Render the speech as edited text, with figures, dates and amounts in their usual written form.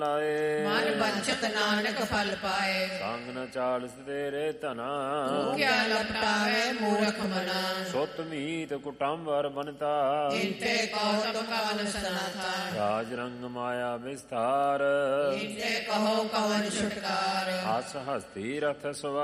ਮਨ ਬੰਚਤ ਨਾਨਕ ਫਲ ਪਾਏ। ਸੰਗ ਨ ਚਾਲਸ ਤੇਰੇ ਧਨਾ, ਭੂਖਿਆ ਲਪਟਾਵੇ ਮੂਰਖ ਮਨਾ। ਸੁਤ ਮੀਤ ਕੁਟੰਬਰ ਬਨਤਾ, ਇੰਤੇ ਕਹੋ ਤੁਮ ਕਵਨ ਸਨਾਥਾ। ਰਾਜ ਰੰਗ ਮਾਇਆ ਵਿਸਥਾਰ, ਇੰਤੇ ਕਹੋ ਕਵਨ ਛੁਟਕਾਰ। ਹਸ ਹਸਤੀ ਰਥ ਸਵਾ